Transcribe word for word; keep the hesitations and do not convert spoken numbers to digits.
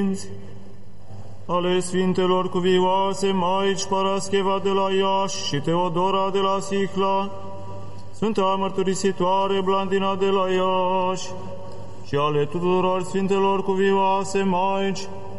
ale Sfintelor Cuvioase Maici Parascheva de la Iași și Teodora de la Sihla, Sfânta Mărturisitoare Blandina de la Iași și ale tuturor Sfintelor Cuvioase Maici